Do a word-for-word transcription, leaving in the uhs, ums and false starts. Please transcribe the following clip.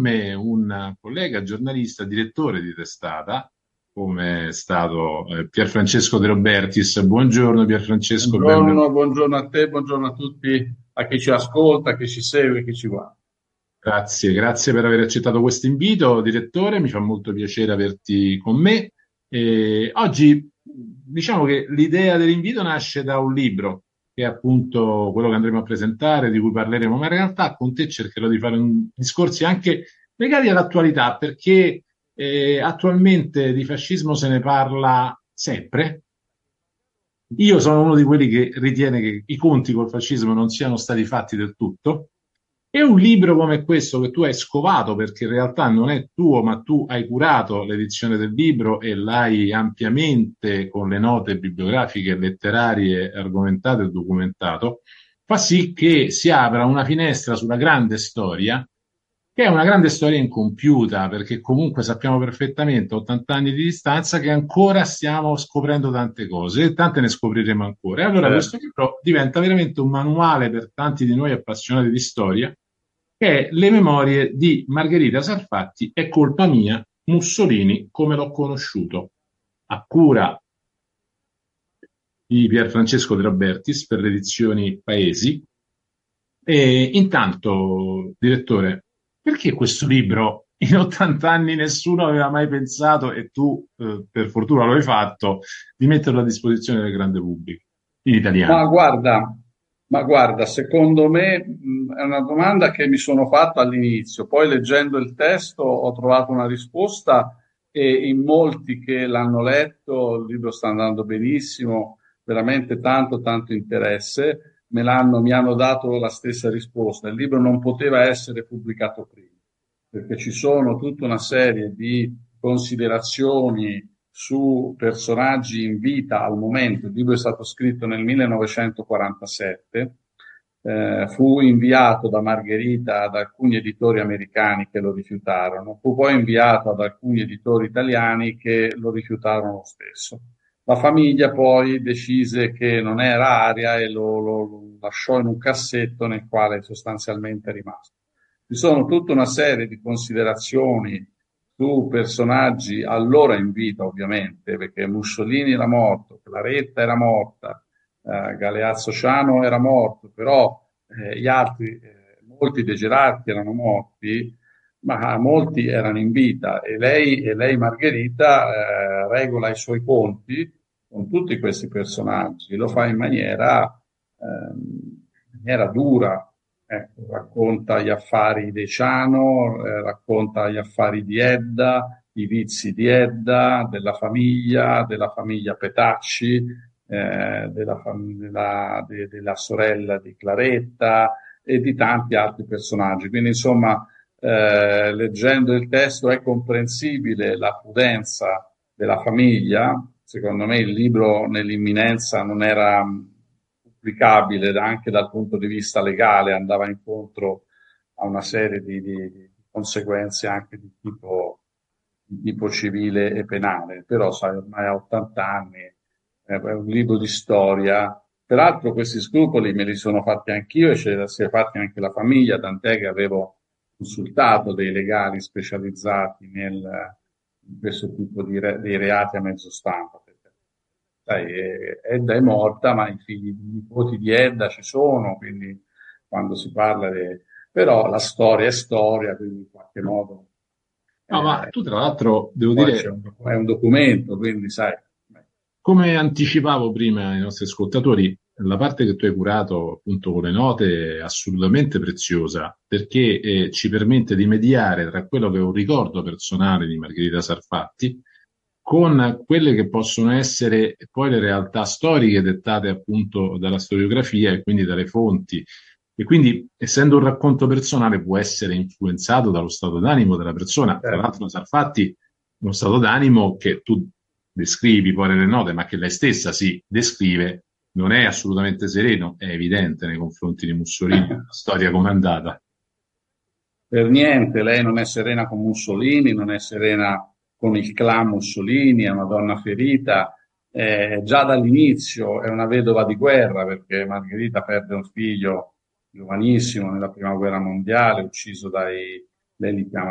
me un collega giornalista, direttore di testata, come è stato eh, Pierfrancesco De Robertis. Buongiorno Pierfrancesco, benvenuto. Buongiorno, buongiorno a te, buongiorno a tutti, a chi ci ascolta, a chi ci segue, a chi ci guarda. Grazie, grazie per aver accettato questo invito, direttore. Mi fa molto piacere averti con me. E oggi diciamo che l'idea dell'invito nasce da un libro, che è appunto quello che andremo a presentare, di cui parleremo, ma in realtà con te cercherò di fare un- discorsi anche legati all'attualità, perché eh, attualmente di fascismo se ne parla sempre. Io sono uno di quelli che ritiene che i conti col fascismo non siano stati fatti del tutto. E un libro come questo che tu hai scovato, perché in realtà non è tuo, ma tu hai curato l'edizione del libro e l'hai ampiamente, con le note bibliografiche, letterarie, argomentate e documentato, fa sì che si apra una finestra sulla grande storia, che è una grande storia incompiuta, perché comunque sappiamo perfettamente, a ottanta anni di distanza, che ancora stiamo scoprendo tante cose e tante ne scopriremo ancora. E allora Certo. questo libro diventa veramente un manuale per tanti di noi appassionati di storia, che è Le memorie di Margherita Sarfatti, È colpa mia, Mussolini come l'ho conosciuto, a cura di Pierfrancesco De Robertis per le edizioni Paesi. E intanto, direttore, perché questo libro in ottanta anni nessuno aveva mai pensato, e tu eh, per fortuna lo hai fatto, di metterlo a disposizione del grande pubblico in Ma italiano? guarda, ma guarda, secondo me mh, è una domanda che mi sono fatto all'inizio, poi leggendo il testo ho trovato una risposta e in molti che l'hanno letto, il libro sta andando benissimo, veramente tanto, tanto interesse, me l'hanno, mi hanno dato la stessa risposta. Il libro non poteva essere pubblicato prima, perché ci sono tutta una serie di considerazioni su personaggi in vita al momento. Il libro è stato scritto nel millenovecentoquarantasette, eh, fu inviato da Margherita ad alcuni editori americani che lo rifiutarono, fu poi inviato ad alcuni editori italiani che lo rifiutarono lo stesso. La famiglia poi decise che non era aria e lo, lo- lo lasciò in un cassetto nel quale sostanzialmente è rimasto. Ci sono tutta una serie di considerazioni su personaggi allora in vita, ovviamente, perché Mussolini era morto, Claretta era morta, eh, Galeazzo Ciano era morto, però eh, gli altri, eh, molti dei gerarchi erano morti, ma molti erano in vita e lei, e lei Margherita, eh, regola i suoi conti con tutti questi personaggi, lo fa in maniera, ehm, in maniera dura. Ecco, racconta gli affari di Ciano, eh, racconta gli affari di Edda, i vizi di Edda, della famiglia, della famiglia Petacci, eh, della, fam- della- de- della sorella di Claretta e di tanti altri personaggi. Quindi, insomma, eh, leggendo il testo è comprensibile la prudenza della famiglia. Secondo me il libro nell'imminenza non era pubblicabile anche dal punto di vista legale, andava incontro a una serie di, di- di conseguenze anche di tipo, di tipo civile e penale. Però, sai, ormai a ottanta anni è un libro di storia. Peraltro questi scrupoli me li sono fatti anch'io e ce li si è fatti anche la famiglia, tant'è che avevo consultato dei legali specializzati nel, in questo tipo di, re, di reati a mezzo stampa. Perché, sai, eh, Edda è morta, ma i figli, i nipoti di Edda ci sono, quindi quando si parla di... Però la storia è storia, quindi in qualche modo No, ma eh, tu tra l'altro, devo poi c'è dire, un, è un documento, quindi sai, come anticipavo prima ai nostri ascoltatori, la parte che tu hai curato appunto con le note è assolutamente preziosa perché eh, ci permette di mediare tra quello che è un ricordo personale di Margherita Sarfatti con quelle che possono essere poi le realtà storiche dettate appunto dalla storiografia e quindi dalle fonti. E quindi, essendo un racconto personale, può essere influenzato dallo stato d'animo della persona. Tra eh, l'altro, Sarfatti, uno stato d'animo che tu descrivi poi nelle note, ma che lei stessa si descrive, non è assolutamente sereno, è evidente nei confronti di Mussolini, la storia com'è andata. per niente, lei non è serena con Mussolini, non è serena con il clan Mussolini, è una donna ferita, eh, già dall'inizio è una vedova di guerra perché Margherita perde un figlio giovanissimo nella prima guerra mondiale, ucciso dai, lei li chiama